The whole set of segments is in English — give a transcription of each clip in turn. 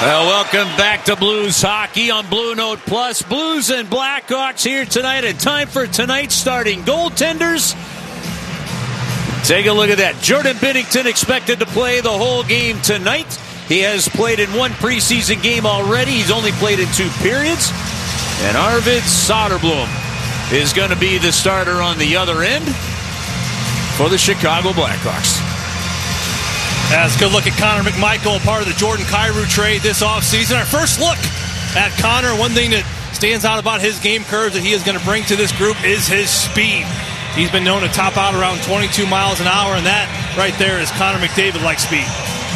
Well, welcome back to Blues Hockey on Blue Note Plus. Blues and Blackhawks here tonight, and time for tonight's starting goaltenders. Take a look at that. Jordan Binnington expected to play the whole game tonight. He has played in one preseason game already. He's only played in 2 periods. And Arvid Soderblom is going to be the starter on the other end for the Chicago Blackhawks. That's a good look at Connor McMichael, part of the Jordan Kyrou trade this offseason. Our first look at Connor. One thing that stands out about his game curves that he is going to bring to this group is his speed. He's been known to top out around 22 miles an hour, and that right there is Connor McDavid-like speed.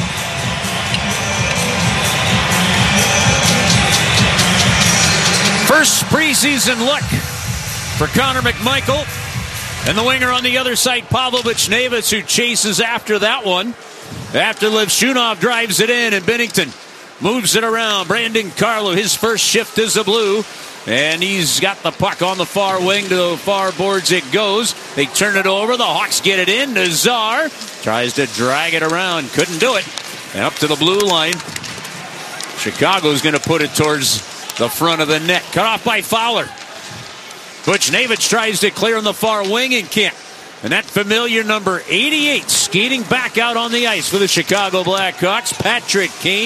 First preseason look for Connor McMichael. And the winger on the other side, Pavel Buchnevich, who chases after that one. After Levshunov drives it in, and Binnington moves it around. Brandon Carlo, his first shift is a blue. And he's got the puck on the far wing. To the far boards it goes. They turn it over. The Hawks get it in. Nazar tries to drag it around. Couldn't do it. And up to the blue line. Chicago's going to put it towards the front of the net. Cut off by Fowler. Buchnevich tries to clear on the far wing and can't. And that familiar number 88 skating back out on the ice for the Chicago Blackhawks, Patrick Kane.